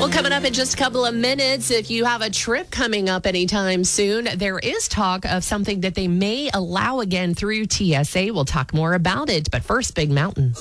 Well, coming up in just a couple of minutes, if you have a trip coming up anytime soon, there is talk of something that they may allow again through TSA. We'll talk more about it. But first, Big Mountain.